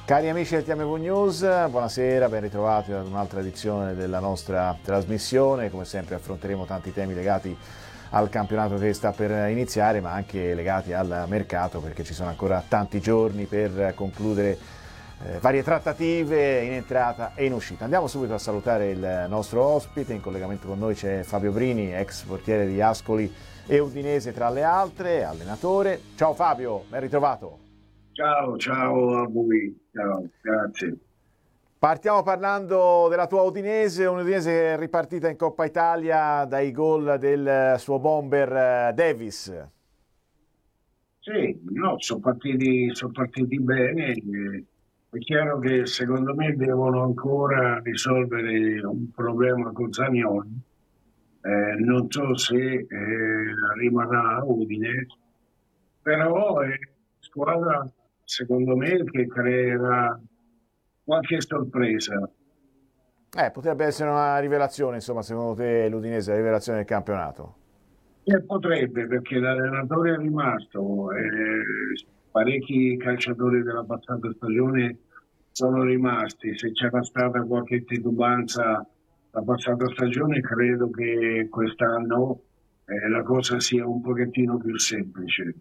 Cari amici del TMV News, buonasera, ben ritrovati ad un'altra edizione della nostra trasmissione. Come sempre affronteremo tanti temi legati al campionato che sta per iniziare, ma anche legati al mercato, perché ci sono ancora tanti giorni per concludere varie trattative in entrata e in uscita. Andiamo subito a salutare il nostro ospite. In collegamento con noi c'è Fabio Brini, ex portiere di Ascoli e Udinese tra le altre, allenatore. Ciao Fabio, ben ritrovato. Ciao a voi, ciao, grazie. Partiamo parlando della tua Udinese, un'Udinese che è ripartita in Coppa Italia dai gol del suo bomber Davis. Sì, no, sono partiti bene. È chiaro che secondo me devono ancora risolvere un problema con Zaniolo. Non so se rimarrà a Udine, però è una squadra, secondo me, che creerà qualche sorpresa. Potrebbe essere una rivelazione, insomma, secondo te l'Udinese è la rivelazione del campionato? E potrebbe, perché l'allenatore è rimasto, parecchi calciatori della passata stagione sono rimasti. Se c'era stata qualche titubanza la passata stagione, credo che quest'anno la cosa sia un pochettino più semplice.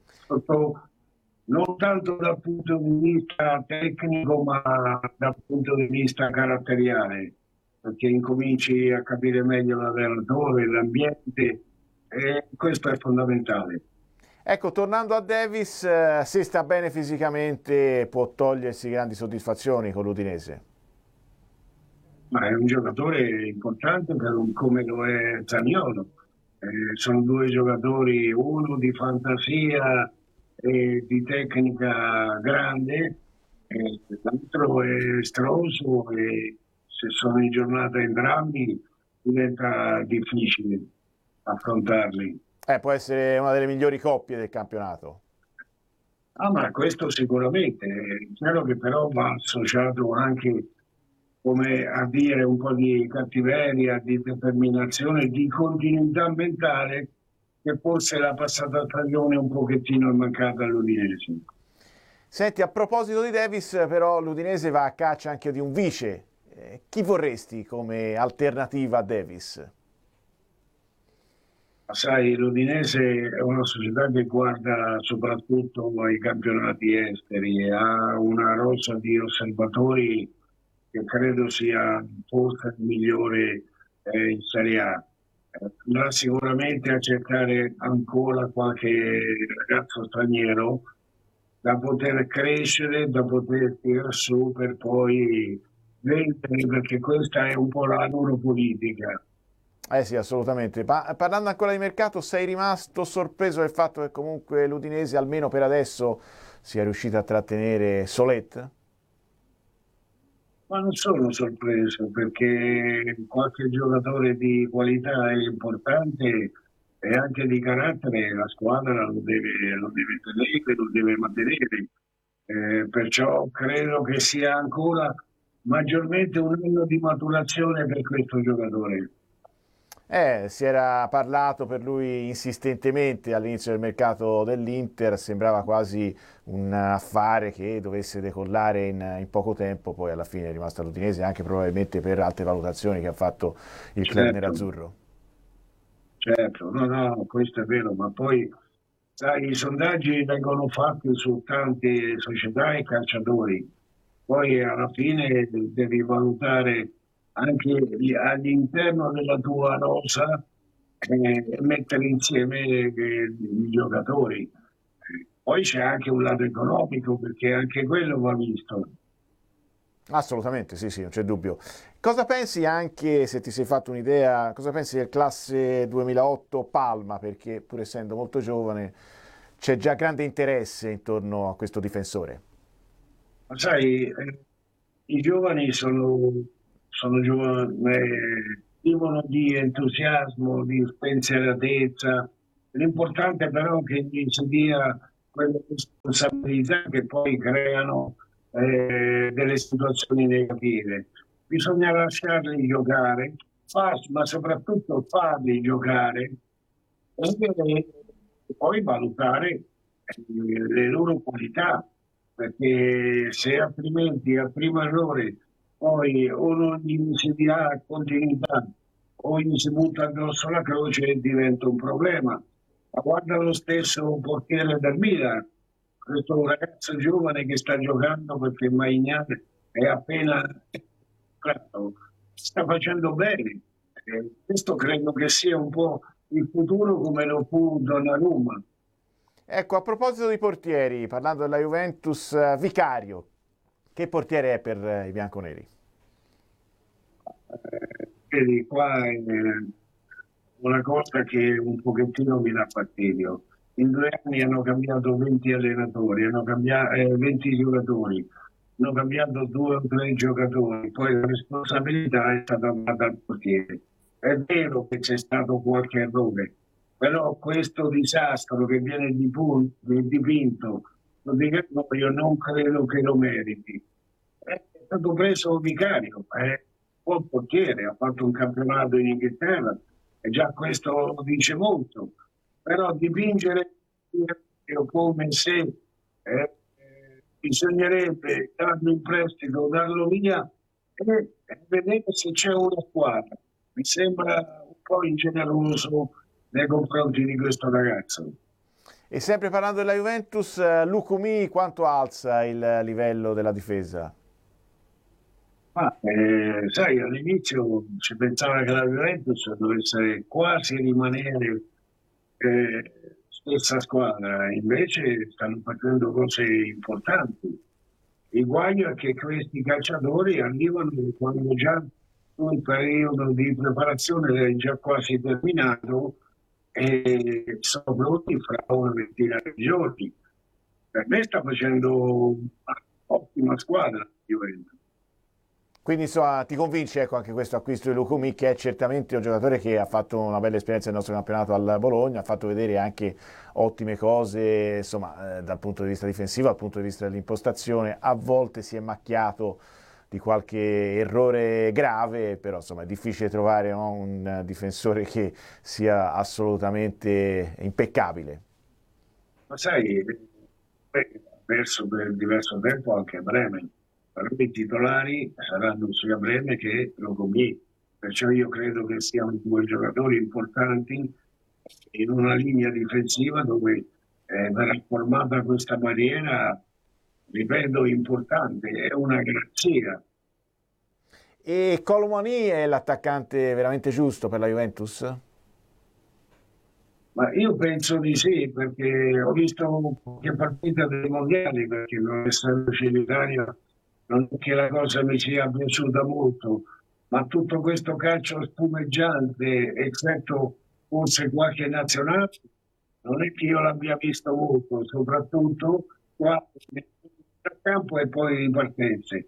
Non tanto dal punto di vista tecnico, ma dal punto di vista caratteriale, perché incominci a capire meglio l'allenatore, l'ambiente, e questo è fondamentale. Ecco, tornando a Davis, se sta bene fisicamente può togliersi grandi soddisfazioni con l'Udinese. Ma è un giocatore importante come lo è Zaniolo. Sono due giocatori, uno di fantasia e di tecnica grande, l'altro è estroso e se sono in giornata entrambi diventa difficile affrontarli. Può essere una delle migliori coppie del campionato. Ah, ma questo sicuramente, è chiaro che però va associato anche, come a dire, un po' di cattiveria, di determinazione, di continuità mentale che forse la passata stagione un pochettino è mancata all'Udinese. Senti, a proposito di Davis, però l'Udinese va a caccia anche di un vice. Chi vorresti come alternativa a Davis? Sai, l'Udinese è una società che guarda soprattutto ai campionati esteri e ha una rosa di osservatori che credo sia forse il migliore in Serie A. Andrà sicuramente a cercare ancora qualche ragazzo straniero da poter crescere, da poter tirare su per poi vendere, perché questa è un po' la loro politica. Eh sì, assolutamente. Ma parlando ancora di mercato, sei rimasto sorpreso del fatto che comunque l'Udinese, almeno per adesso, sia riuscita a trattenere Solet? Ma non sono sorpreso perché qualche giocatore di qualità è importante e anche di carattere la squadra lo deve tenere, lo deve mantenere. Perciò credo che sia ancora maggiormente un anno di maturazione per questo giocatore. Si era parlato per lui insistentemente all'inizio del mercato dell'Inter, sembrava quasi un affare che dovesse decollare in poco tempo, poi alla fine è rimasto all'Udinese anche probabilmente per alte valutazioni che ha fatto il club Certo, nerazzurro. certo, no, questo è vero, ma poi sai, i sondaggi vengono fatti su tante società e calciatori, poi alla fine devi valutare anche all'interno della tua rosa e mettere insieme i giocatori. Poi c'è anche un lato economico perché anche quello va visto. Assolutamente, sì, sì, non c'è dubbio. Cosa pensi anche, se ti sei fatto un'idea, cosa pensi del classe 2008 Palma? Perché pur essendo molto giovane c'è già grande interesse intorno a questo difensore. Ma sai, i giovani sono giovani, vivono di entusiasmo, di spensieratezza. L'importante però è che gli si dia quelle responsabilità che poi creano delle situazioni negative. Bisogna lasciarli giocare, ma soprattutto farli giocare e poi valutare le loro qualità. perché se altrimenti al primo errore poi o non gli si dà continuità o gli si butta addosso la croce e diventa un problema. Ma guarda lo stesso portiere del Milan, questo ragazzo giovane che sta giocando perché Maignan è appena entrato, sta facendo bene. Questo credo che sia un po' il futuro come lo fu Donnarumma. Ecco, a proposito di portieri, parlando della Juventus, Vicario, che portiere è per i bianconeri? Vedi, qua è una cosa che un pochettino mi dà fastidio. In 2 anni hanno cambiato 20 allenatori, hanno cambiato 20 giocatori, hanno cambiato 2 o 3 giocatori, poi la responsabilità è stata data al portiere. È vero che c'è stato qualche errore, però questo disastro che viene dipinto, io non credo che lo meriti. È stato preso Vicario, è un buon portiere, ha fatto un campionato in Inghilterra e già questo dice molto, però dipingere come se bisognerebbe darlo in prestito, darlo via e vedere se c'è una squadra. Mi sembra un po' ingeneroso nei confronti di questo ragazzo. E sempre parlando della Juventus, Lukumi quanto alza il livello della difesa? Ma sai, all'inizio si pensava che la Juventus dovesse quasi rimanere stessa squadra, invece stanno facendo cose importanti. Il guaio è che questi calciatori arrivano quando già il periodo di preparazione è già quasi terminato e sono pronti fra una ventina di giorni. Per me sta facendo un'ottima squadra la Juventus. Quindi insomma ti convince ecco, anche questo acquisto di Lukumi, che è certamente un giocatore che ha fatto una bella esperienza nel nostro campionato al Bologna, ha fatto vedere anche ottime cose insomma, dal punto di vista difensivo, dal punto di vista dell'impostazione, a volte si è macchiato di qualche errore grave, però insomma è difficile trovare un difensore che sia assolutamente impeccabile. Ma sai, ha perso per diverso tempo anche Bremen, però i titolari saranno sia Bremen che Locomí, perciò io credo che siano 2 giocatori importanti in una linea difensiva dove verrà formata questa barriera, ripeto, importante, è una garanzia. E Colomani è l'attaccante veramente giusto per la Juventus? Ma io penso di sì, perché ho visto qualche partita dei mondiali, perché non essendoci in Italia non è che la cosa mi sia piaciuta molto, ma tutto questo calcio spumeggiante, eccetto forse qualche nazionale, non è che io l'abbia visto molto, soprattutto qua nel campo e poi in partenze.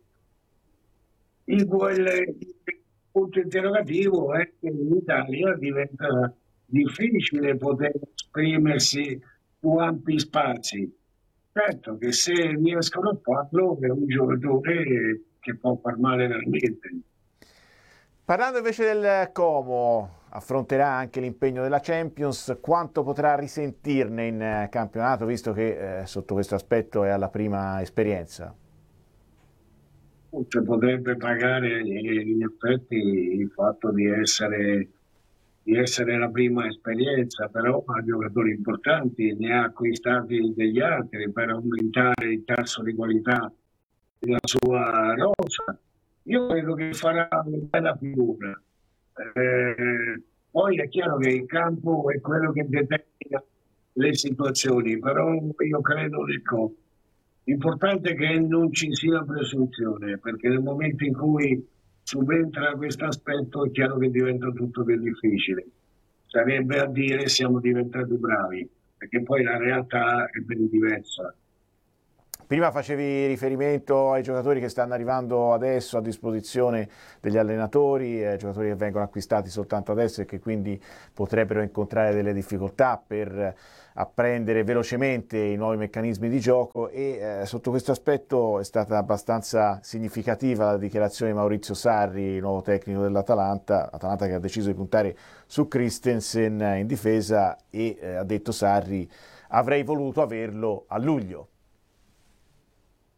Il punto interrogativo è che in Italia diventa difficile poter esprimersi su ampi spazi. Certo che se riescono a farlo è un giocatore che può far male veramente. Parlando invece del Como, affronterà anche l'impegno della Champions, quanto potrà risentirne in campionato, visto che sotto questo aspetto è alla prima esperienza? Forse potrebbe pagare in effetti il fatto di essere la prima esperienza, però ha giocatori importanti, ne ha acquistati degli altri per aumentare il tasso di qualità della sua rosa. Io credo che farà una bella figura. Poi è chiaro che il campo è quello che determina le situazioni, però io credo ecco, l'importante è che non ci sia presunzione, perché nel momento in cui subentra questo aspetto è chiaro che diventa tutto più difficile. Sarebbe a dire siamo diventati bravi, perché poi la realtà è ben diversa. Prima facevi riferimento ai giocatori che stanno arrivando adesso a disposizione degli allenatori, giocatori che vengono acquistati soltanto adesso e che quindi potrebbero incontrare delle difficoltà per apprendere velocemente i nuovi meccanismi di gioco e sotto questo aspetto è stata abbastanza significativa la dichiarazione di Maurizio Sarri, nuovo tecnico dell'Atalanta, Atalanta che ha deciso di puntare su Christensen in difesa e ha detto Sarri avrei voluto averlo a luglio.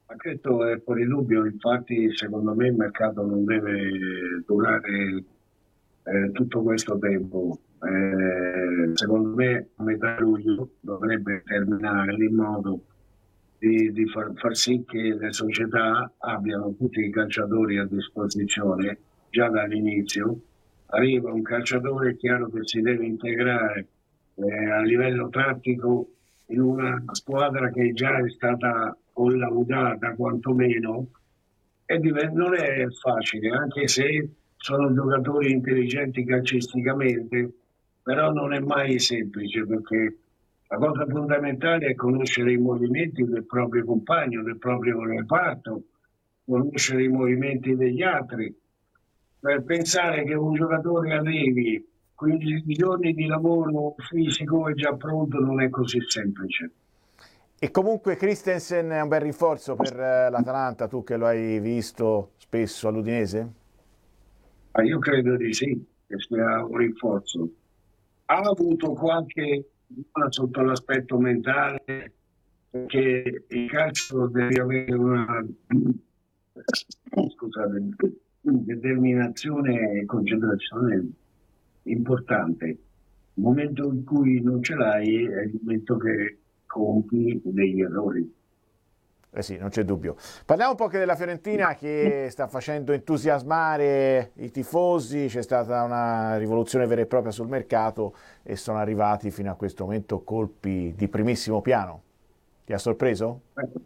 Ma questo è fuori dubbio, infatti secondo me il mercato non deve durare tutto questo tempo. Secondo me a metà luglio dovrebbe terminare in modo di far sì che le società abbiano tutti i calciatori a disposizione già dall'inizio. Arriva un calciatore, è chiaro che si deve integrare a livello tattico in una squadra che già è stata collaudata quantomeno e non è facile, anche se sono giocatori intelligenti calcisticamente, però non è mai semplice perché la cosa fondamentale è conoscere i movimenti del proprio compagno, del proprio reparto, conoscere i movimenti degli altri. Per pensare che un giocatore arrivi 15 giorni di lavoro fisico e già pronto non è così semplice. E comunque Christensen è un bel rinforzo per l'Atalanta, tu che lo hai visto spesso all'Udinese? Ma io credo di sì, che sia un rinforzo. Ha avuto qualche problema sotto l'aspetto mentale, perché il calcio deve avere una scusate, determinazione e concentrazione importante. Il momento in cui non ce l'hai è il momento che compi degli errori. Eh sì, non c'è dubbio. Parliamo un po' anche della Fiorentina che sta facendo entusiasmare i tifosi, c'è stata una rivoluzione vera e propria sul mercato e sono arrivati fino a questo momento colpi di primissimo piano. Ti ha sorpreso?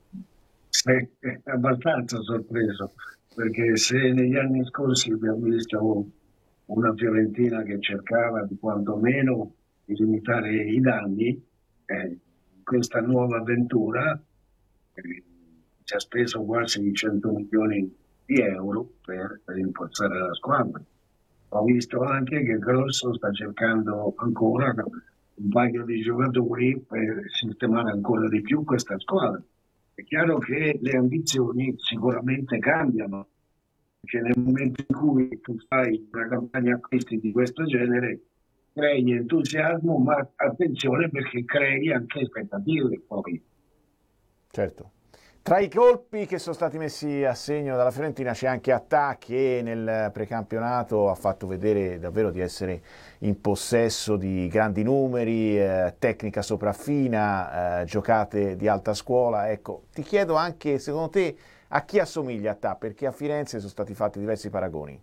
È abbastanza sorpreso, perché se negli anni scorsi abbiamo visto una Fiorentina che cercava di quantomeno di limitare i danni, questa nuova avventura ci ha speso quasi 100 milioni di euro per rinforzare la squadra. Ho visto anche che Grosso sta cercando ancora un paio di giocatori per sistemare ancora di più questa squadra. È chiaro che le ambizioni sicuramente cambiano, perché nel momento in cui tu fai una campagna acquisti di questo genere, crei entusiasmo, ma attenzione perché crei anche aspettative poi. Certo. Tra i colpi che sono stati messi a segno dalla Fiorentina c'è anche Attà che nel precampionato ha fatto vedere davvero di essere in possesso di grandi numeri, tecnica sopraffina, giocate di alta scuola. Ecco, ti chiedo anche, secondo te, a chi assomiglia Attà? Perché a Firenze sono stati fatti diversi paragoni.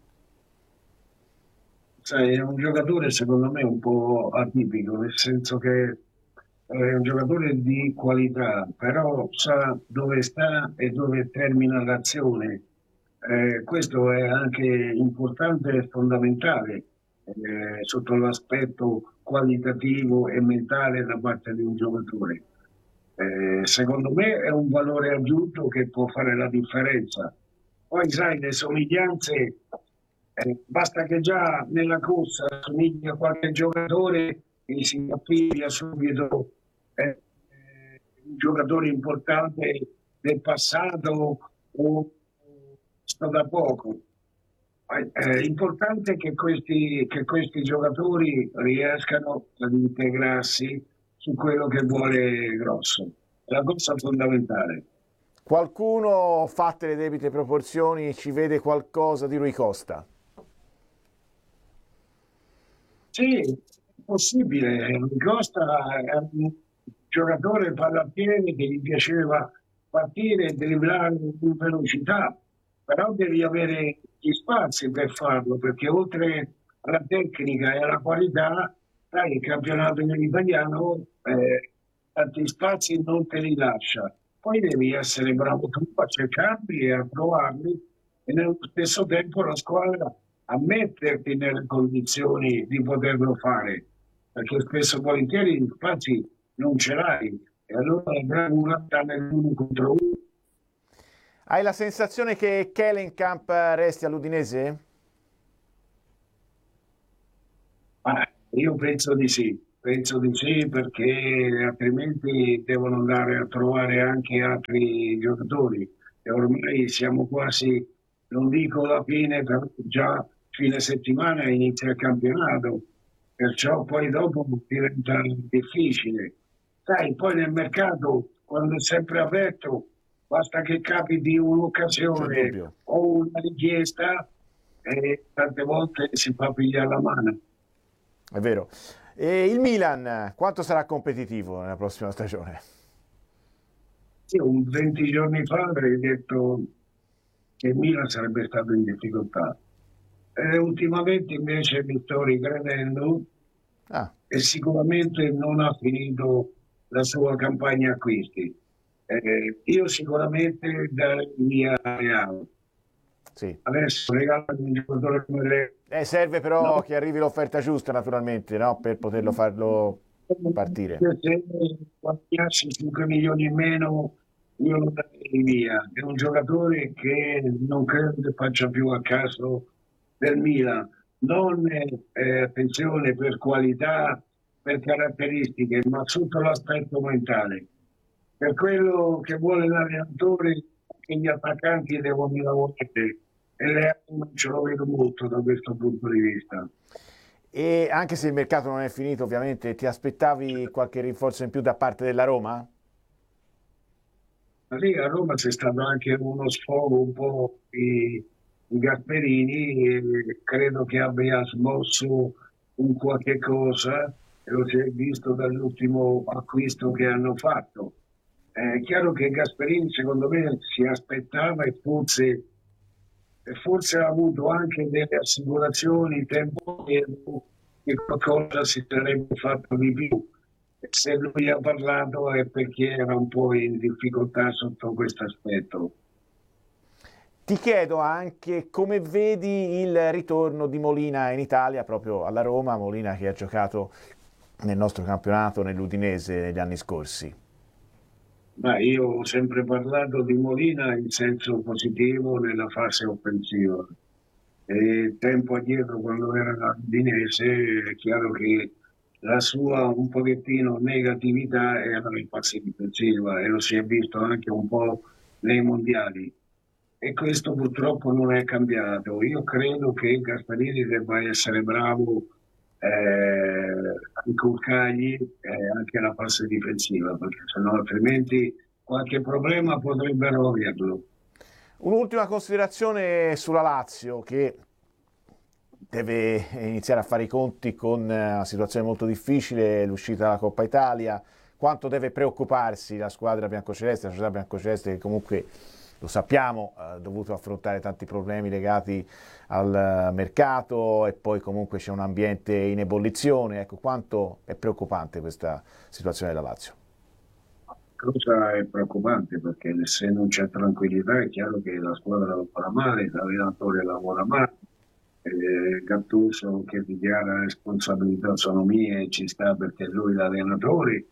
Sai, è un giocatore secondo me un po' atipico, nel senso che è un giocatore di qualità, però sa dove sta e dove termina l'azione. Questo è anche importante e fondamentale sotto l'aspetto qualitativo e mentale da parte di un giocatore. Secondo me è un valore aggiunto che può fare la differenza. Poi sai, le somiglianze, basta che già nella corsa somiglia a qualche giocatore e si appiglia subito un giocatore importante del passato o sta da poco. È importante che questi giocatori riescano ad integrarsi su quello che vuole Grosso. È la cosa fondamentale. Qualcuno, fatte le debite proporzioni, ci vede qualcosa di Rui Costa? Sì, è possibile. Costa è un giocatore pallapiede che gli piaceva partire e dribblare in velocità, però devi avere gli spazi per farlo, perché oltre alla tecnica e alla qualità, sai, il campionato italiano tanti spazi non te li lascia. Poi devi essere bravo tu a cercarli e a trovarli e nello stesso tempo la squadra a metterti nelle condizioni di poterlo fare, perché spesso e volentieri gli spazi non ce l'hai e allora la bravura sta nell'uno contro uno. Hai la sensazione che Kellenkamp resti all'Udinese? Ma io penso di sì perché altrimenti devono andare a trovare anche altri giocatori e ormai siamo quasi, non dico la fine, però già fine settimana inizia il campionato, perciò poi dopo diventa difficile. Sai, poi nel mercato, quando è sempre aperto, basta che capiti un'occasione o una richiesta e tante volte si fa pigliare la mano. È vero. E il Milan, quanto sarà competitivo nella prossima stagione? Io 20 giorni fa avrei detto che il Milan sarebbe stato in difficoltà. Ultimamente invece mi sto ricredendo e sicuramente non ha finito la sua campagna acquisti. Io sicuramente darei via Real. Sì. Adesso regalare un giocatore come serve però che arrivi l'offerta giusta, naturalmente, no? Per poterlo farlo partire. Se guadagnassi 5 milioni in meno, io lo darei via. È un giocatore che non credo che faccia più a caso del Milan. Non attenzione per qualità, per caratteristiche, ma sotto l'aspetto mentale. Per quello che vuole l'allenatore, che gli attaccanti devono lavorare. E non ce lo vedo molto da questo punto di vista. E anche se il mercato non è finito, ovviamente, ti aspettavi qualche rinforzo in più da parte della Roma? Lì a Roma c'è stato anche uno sfogo un po' di Gasperini, e credo che abbia smosso un qualche cosa, e lo si è visto dall'ultimo acquisto che hanno fatto. È chiaro che Gasperini secondo me si aspettava e forse ha avuto anche delle assicurazioni tempo che qualcosa si sarebbe fatto di più. Se lui ha parlato è perché era un po' in difficoltà sotto questo aspetto. Ti chiedo anche come vedi il ritorno di Molina in Italia, proprio alla Roma, Molina che ha giocato nel nostro campionato, nell'Udinese negli anni scorsi. Ma io ho sempre parlato di Molina in senso positivo nella fase offensiva. E tempo addietro, quando era all'Udinese, è chiaro che la sua un pochettino negatività era in fase difensiva e lo si è visto anche un po' nei mondiali. E questo purtroppo non è cambiato. Io credo che Gasperini debba essere bravo a inculcargli anche la fase difensiva, perché sennò altrimenti qualche problema potrebbero averlo. Un'ultima considerazione sulla Lazio, che deve iniziare a fare i conti con una situazione molto difficile, l'uscita dalla Coppa Italia. Quanto deve preoccuparsi la squadra biancoceleste, la società biancoceleste che comunque, lo sappiamo, ha dovuto affrontare tanti problemi legati al mercato e poi comunque c'è un ambiente in ebollizione. Ecco, quanto è preoccupante questa situazione della Lazio? Cosa è preoccupante, perché se non c'è tranquillità è chiaro che la squadra lavora male, l'allenatore lavora male, Gattuso che dichiara responsabilità sono mie e ci sta perché lui è l'allenatore.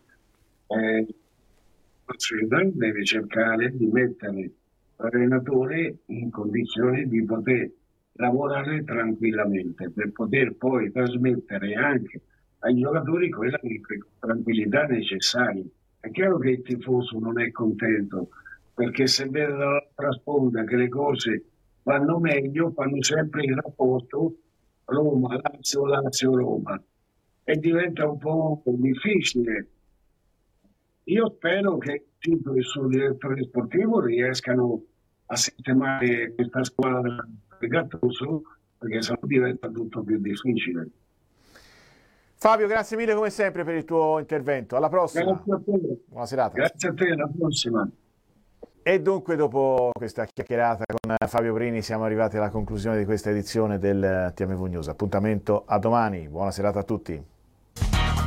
La società deve cercare di mettere l'allenatore in condizione di poter lavorare tranquillamente per poter poi trasmettere anche ai giocatori quella tranquillità necessaria. È chiaro che il tifoso non è contento, perché se vede dall'altra sponda che le cose vanno meglio, fanno sempre il rapporto Roma-Lazio, Lazio-Roma e diventa un po' difficile. Io spero che Tito e il suo direttore sportivo riescano a sistemare questa squadra di Gattuso, perché sennò diventa tutto più difficile. Fabio, grazie mille come sempre per il tuo intervento. Alla prossima. Grazie a te. Buona serata. Grazie a te, alla prossima. E dunque, dopo questa chiacchierata con Fabio Brini, siamo arrivati alla conclusione di questa edizione del TMV News. Appuntamento a domani. Buona serata a tutti.